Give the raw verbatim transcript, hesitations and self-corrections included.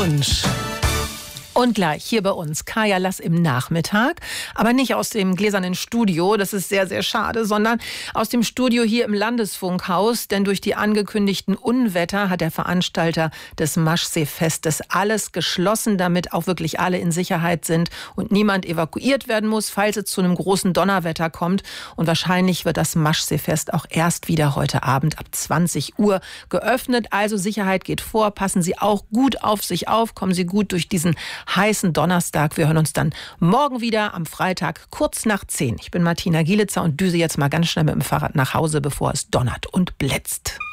Wunsch. Und gleich hier bei uns Kaya Lass im Nachmittag, aber nicht aus dem gläsernen Studio, das ist sehr, sehr schade, sondern aus dem Studio hier im Landesfunkhaus, denn durch die angekündigten Unwetter hat der Veranstalter des Maschsee-Festes alles geschlossen, damit auch wirklich alle in Sicherheit sind und niemand evakuiert werden muss, falls es zu einem großen Donnerwetter kommt. Und wahrscheinlich wird das Maschsee-Fest auch erst wieder heute Abend ab zwanzig Uhr geöffnet. Also Sicherheit geht vor, passen Sie auch gut auf sich auf, kommen Sie gut durch diesen heißen Donnerstag. Wir hören uns dann morgen wieder am Freitag kurz nach zehn. Ich bin Martina Gielitzer und düse jetzt mal ganz schnell mit dem Fahrrad nach Hause, bevor es donnert und blitzt.